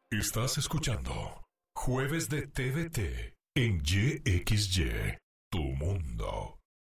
Estás escuchando Jueves de TVT en YXY, tu mundo.